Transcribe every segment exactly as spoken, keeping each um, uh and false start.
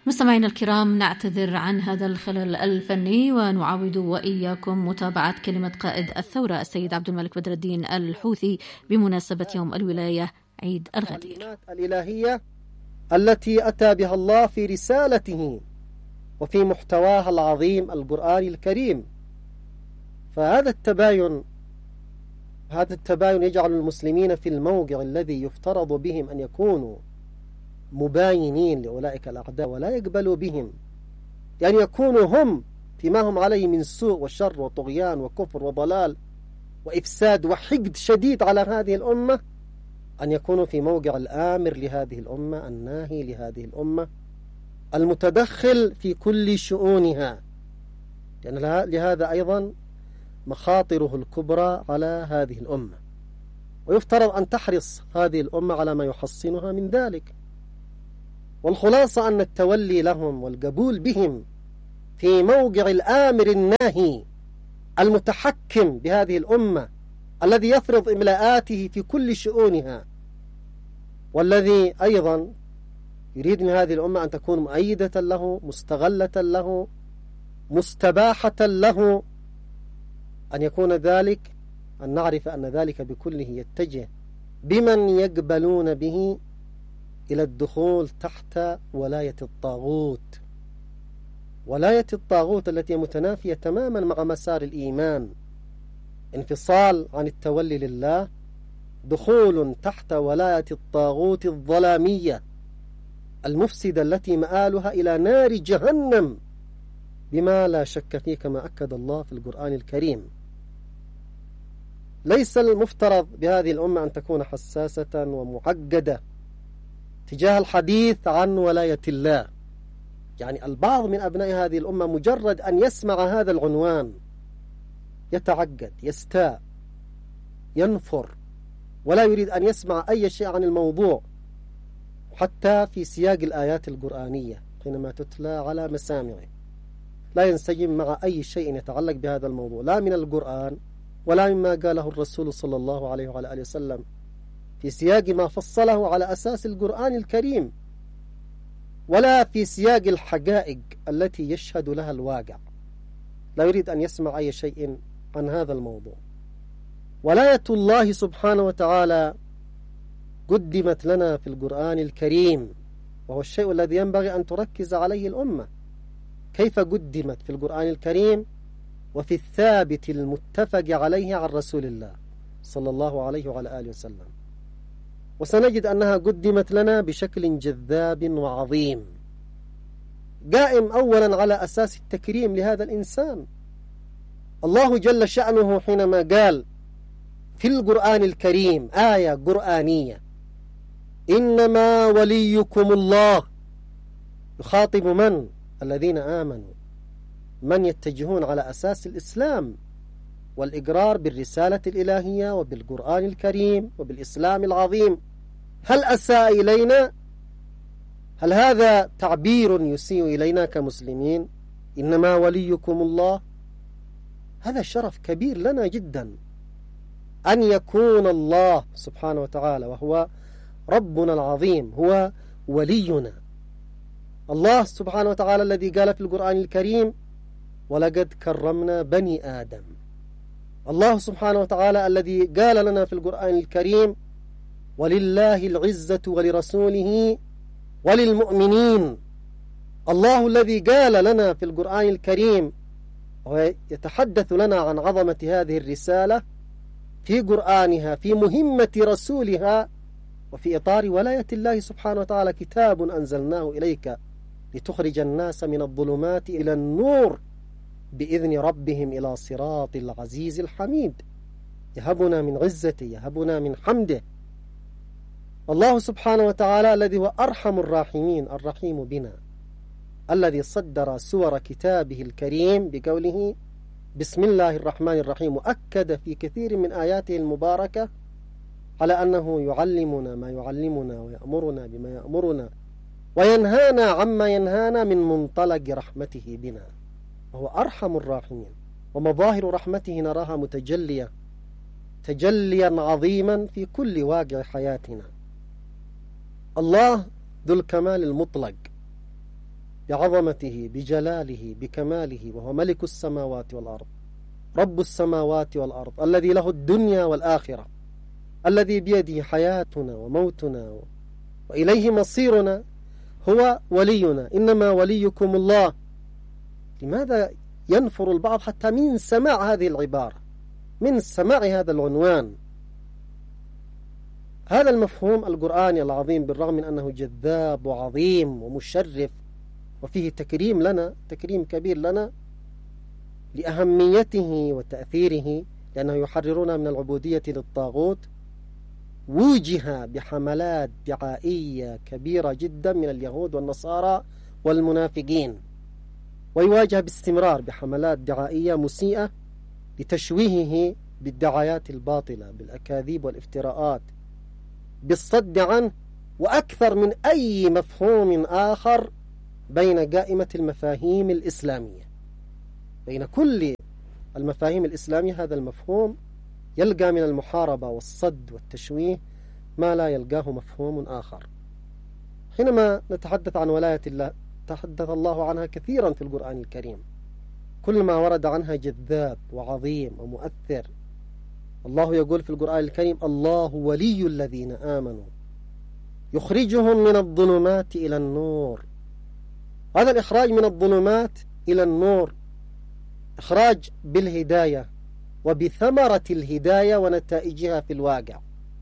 مستمعينا الكرام، نعتذر عن هذا الخلل الفني ونعاود وإياكم متابعة كلمة قائد الثورة السيد عبد الملك بدر الدين الحوثي بمناسبة يوم الولاية عيد الغدير. الإلهية التي أتى بها الله في رسالته وفي محتواها العظيم القرآن الكريم. فهذا التباين هذا التباين يجعل المسلمين في الموقع الذي يفترض بهم أن يكونوا مباينين لأولئك الأعداء ولا يقبلوا بهم، يعني يكونوا هم فيما هم عليه من سوء وشر وطغيان وكفر وضلال وإفساد وحقد شديد على هذه الأمة، أن يكونوا في موقع الآمر لهذه الأمة، الناهي لهذه الأمة، المتدخل في كل شؤونها، يعني لهذا أيضا مخاطره الكبرى على هذه الأمة، ويفترض أن تحرص هذه الأمة على ما يحصنها من ذلك. والخلاصة أن التولي لهم والقبول بهم في موقع الآمر الناهي المتحكم بهذه الأمة الذي يفرض إملاءاته في كل شؤونها، والذي أيضا يريد من هذه الأمة أن تكون مؤيدة له، مستغلة له، مستباحة له، أن يكون ذلك، أن نعرف أن ذلك بكله يتجه بمن يقبلون به إلى الدخول تحت ولاية الطاغوت، ولاية الطاغوت التي متنافية تماما مع مسار الإيمان، انفصال عن التولي لله، دخول تحت ولاية الطاغوت الظلامية المفسدة التي مآلها إلى نار جهنم بما لا شك فيه كما أكد الله في القرآن الكريم. ليس المفترض بهذه الأمة أن تكون حساسة ومعقدة تجاه الحديث عن ولاية الله، يعني البعض من أبناء هذه الأمة مجرد أن يسمع هذا العنوان يتعقد، يستاء، ينفر، ولا يريد أن يسمع أي شيء عن الموضوع، حتى في سياق الآيات القرآنية حينما تتلى على مسامعه لا ينسجم مع أي شيء يتعلق بهذا الموضوع، لا من القرآن ولا مما قاله الرسول صلى الله عليه وعلى آله وسلم في سياق ما فصله على أساس القرآن الكريم، ولا في سياق الحقائق التي يشهد لها الواقع. لا يريد أن يسمع أي شيء عن هذا الموضوع. ولاية الله سبحانه وتعالى قدمت لنا في القرآن الكريم، وهو الشيء الذي ينبغي أن تركز عليه الأمة. كيف قدمت في القرآن الكريم وفي الثابت المتفق عليه عن رسول الله صلى الله عليه وعلى آله وسلم؟ وسنجد أنها قدمت لنا بشكل جذاب وعظيم، قائم أولا على أساس التكريم لهذا الإنسان. الله جل شأنه حينما قال في القرآن الكريم آية قرآنية: إنما وليكم الله، يخاطب من؟ الذين آمنوا، من يتجهون على أساس الإسلام والإقرار بالرسالة الإلهية وبالقرآن الكريم وبالإسلام العظيم. هل أساء إلينا؟ هل هذا تعبير يسيء إلينا كمسلمين؟ إنما وليكم الله، هذا شرف كبير لنا جدا أن يكون الله سبحانه وتعالى وهو ربنا العظيم هو ولينا. الله سبحانه وتعالى الذي قال في القرآن الكريم: ولقد كرمنا بني آدم. الله سبحانه وتعالى الذي قال لنا في القرآن الكريم: ولله العزة ولرسوله وللمؤمنين. الله الذي قال لنا في القرآن الكريم ويتحدث لنا عن عظمة هذه الرسالة في قرآنها، في مهمة رسولها، وفي إطار ولاية الله سبحانه وتعالى: كتاب أنزلناه إليك لتخرج الناس من الظلمات إلى النور بإذن ربهم إلى صراط العزيز الحميد. يهبنا من عزته، يهبنا من حمده. الله سبحانه وتعالى الذي هو أرحم الراحمين، الرحيم بنا، الذي صدر سور كتابه الكريم بقوله: بسم الله الرحمن الرحيم، وأكد في كثير من آياته المباركة على أنه يعلمنا ما يعلمنا ويأمرنا بما يأمرنا وينهانا عما ينهانا من منطلق رحمته بنا، وهو أرحم الراحمين. ومظاهر رحمته نراها متجلية تجليا عظيما في كل واقع حياتنا. الله ذو الكمال المطلق، بعظمته بجلاله بكماله، وهو ملك السماوات والأرض، رب السماوات والأرض، الذي له الدنيا والآخرة، الذي بيده حياتنا وموتنا وإليه مصيرنا، هو ولينا. إنما وليكم الله. لماذا ينفر البعض حتى من سماع هذه العبارة، من سماع هذا العنوان؟ هذا المفهوم القرآني العظيم بالرغم من أنه جذاب وعظيم ومشرف وفيه تكريم لنا، تكريم كبير لنا لأهميته وتأثيره، لأنه يحررنا من العبودية للطاغوت، وجه بحملات دعائية كبيرة جدا من اليهود والنصارى والمنافقين، ويواجه باستمرار بحملات دعائية مسيئة لتشويهه بالدعايات الباطلة، بالأكاذيب والافتراءات، بالصد عنه، وأكثر من أي مفهوم آخر بين قائمة المفاهيم الإسلامية. بين كل المفاهيم الإسلامية هذا المفهوم يلقى من المحاربة والصد والتشويه ما لا يلقاه مفهوم آخر. حينما نتحدث عن ولاية الله تحدث الله عنها كثيرا في القرآن الكريم، كل ما ورد عنها جذاب وعظيم ومؤثر. الله يقول في القرآن الكريم: الله ولي الذين آمنوا يخرجهم من الظلمات إلى النور. هذا الإخراج من الظلمات إلى النور إخراج بالهداية وبثمرة الهداية ونتائجها في الواقع،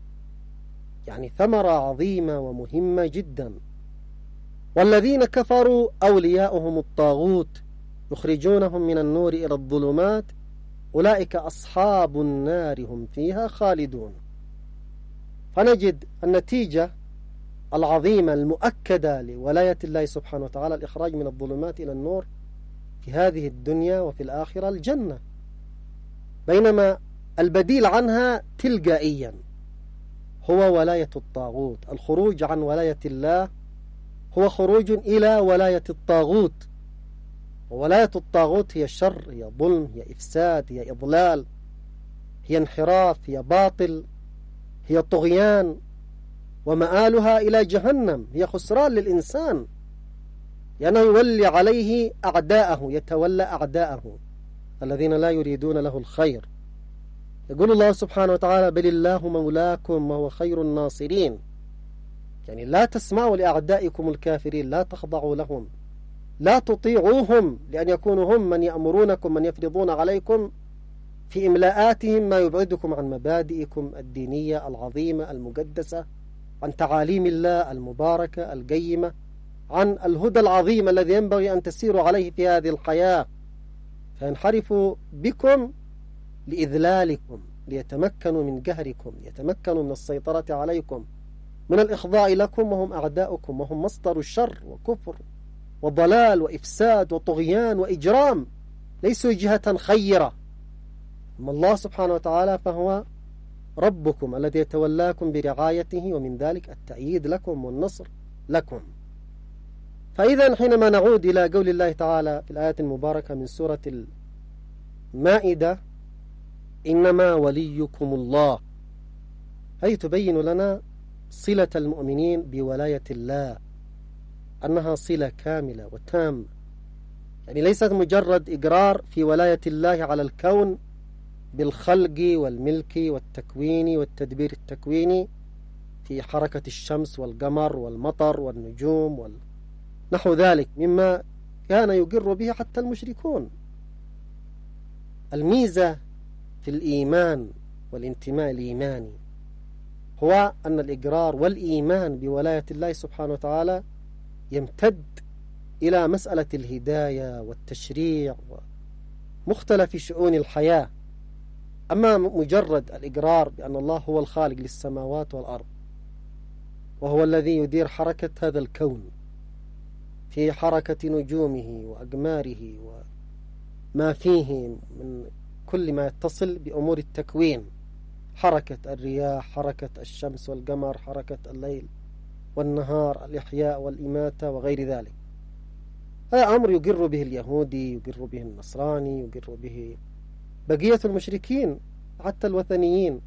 يعني ثمرة عظيمة ومهمة جدا. والذين كفروا أولياؤهم الطاغوت يخرجونهم من النور إلى الظلمات أولئك أصحاب النار هم فيها خالدون. فنجد النتيجة العظيمة المؤكدة لولاية الله سبحانه وتعالى الإخراج من الظلمات إلى النور في هذه الدنيا وفي الآخرة الجنة، بينما البديل عنها تلقائيا هو ولاية الطاغوت. الخروج عن ولاية الله هو خروج إلى ولاية الطاغوت، وولاية الطاغوت هي شر، هي ظلم، هي إفساد، هي إضلال، هي انحراف، هي باطل، هي طغيان، ومآلها إلى جهنم، هي خسران للإنسان، لأنه يولي عليه أعداءه، يتولى أعداءه الذين لا يريدون له الخير. يقول الله سبحانه وتعالى: بل الله مولاكم وهو خير الناصرين. يعني لا تسمعوا لأعدائكم الكافرين، لا تخضعوا لهم، لا تطيعوهم، لأن يكونوا هم من يأمرونكم، من يفرضون عليكم في إملاءاتهم ما يبعدكم عن مبادئكم الدينية العظيمة المقدسة، عن تعاليم الله المباركة القيمة، عن الهدى العظيم الذي ينبغي أن تسيروا عليه في هذه الحياة، فينحرفوا بكم لإذلالكم، ليتمكنوا من قهركم، ليتمكنوا من السيطرة عليكم، من الإخضاع لكم، وهم أعداؤكم، وهم مصدر الشر وكفر وضلال وإفساد وطغيان وإجرام، ليسوا جهة خيرة. أما الله سبحانه وتعالى فهو ربكم الذي يتولاكم برعايته، ومن ذلك التأييد لكم والنصر لكم. فإذا حينما نعود إلى قول الله تعالى في الآية المباركة من سورة المائدة: إنما وليكم الله، هي تبين لنا صلة المؤمنين بولاية الله، أنها صلة كاملة وتامة، يعني ليست مجرد إقرار في ولاية الله على الكون بالخلق والملك والتكوين والتدبير التكويني في حركة الشمس والقمر والمطر والنجوم وال... نحو ذلك مما كان يقر به حتى المشركون. الميزة في الإيمان والانتماء الإيماني هو أن الإقرار والإيمان بولاية الله سبحانه وتعالى يمتد إلى مسألة الهداية والتشريع ومختلف شؤون الحياة. أما مجرد الإقرار بأن الله هو الخالق للسماوات والأرض، وهو الذي يدير حركة هذا الكون في حركة نجومه وأقماره وما فيه من كل ما يتصل بأمور التكوين، حركة الرياح، حركة الشمس والقمر، حركة الليل والنهار، الإحياء والإماتة وغير ذلك. هذا أمر يقر به اليهودي، يقر به النصراني، يقر به بقية المشركين حتى الوثنيين.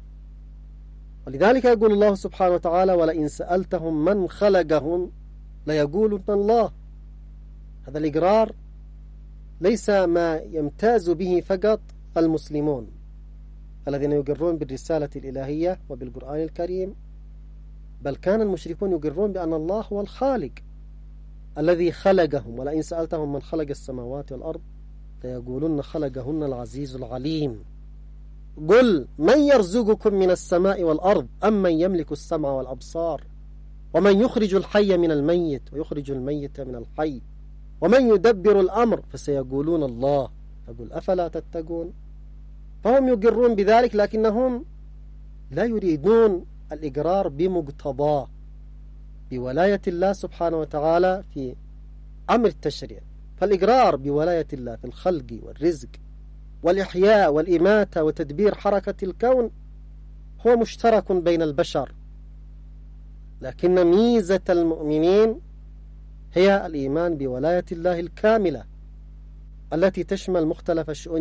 ولذلك يقول الله سبحانه وتعالى: ولئن سألتهم من خلقهم ليقولن الله. هذا الإقرار ليس ما يمتاز به فقط المسلمون الذين يقرون بالرسالة الإلهية وبالقرآن الكريم، بل كان المشركون يقرون بأن الله هو الخالق الذي خلقهم، ولئن سألتهم من خلق السماوات والأرض ليقولون خلقهن العزيز العليم. قل من يرزقكم من السماء والأرض أم من يملك السمع والأبصار ومن يخرج الحي من الميت ويخرج الميت من الحي ومن يدبر الأمر فسيقولون الله فقل أفلا تتقون. فهم يقرون بذلك لكنهم لا يريدون الإقرار بمقتضاه بولاية الله سبحانه وتعالى في أمر التشريع. فالإقرار بولاية الله في الخلق والرزق والإحياء والإماتة وتدبير حركة الكون هو مشترك بين البشر، لكن ميزة المؤمنين هي الإيمان بولاية الله الكاملة التي تشمل مختلف الشؤون